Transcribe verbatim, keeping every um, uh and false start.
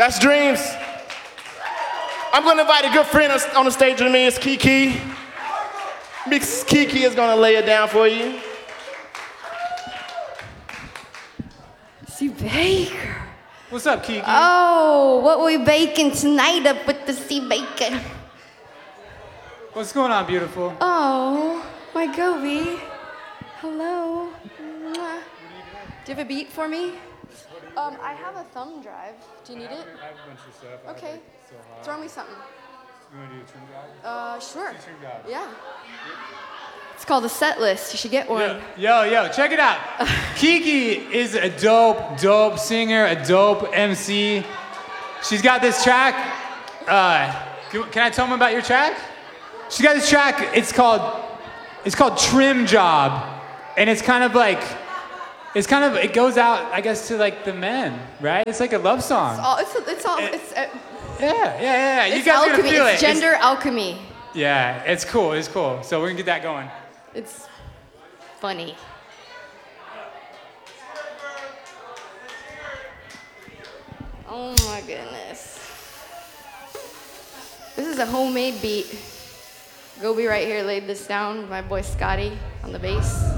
That's Dreams. I'm gonna invite a good friend on the stage with me. It's Kiki. Miss Kiki is gonna lay it down for you. C. Baker. What's up, Kiki? Oh, what we baking tonight up with the C. Baker? What's going on, beautiful? Oh, my Gobi. Hello. Mwah. Do you have a beat for me? Um, I have a thumb drive. Do you need it? I have a bunch of stuff. Okay. Throw me something. You want to do a tune guide? Uh, sure. Tune guide. Yeah. It's called a set list. You should get one. Yo, yo, yo, check it out. Kiki is a dope, dope singer, a dope M C. She's got this track. Uh, can, can I tell them about your track? She's got this track. It's called, it's called Trim Job, and it's kind of like, it's kind of, it goes out, I guess, to like the men, right? It's like a love song. It's all. It's. It's all. It's. Uh, Yeah, yeah, yeah. You it's guys are alchemy. gonna feel It's it. gender It's- alchemy. Yeah, it's cool. It's cool. So we're gonna get that going. It's funny. Oh my goodness. This is a homemade beat. Gobi right here laid this down with my boy Scotty on the bass.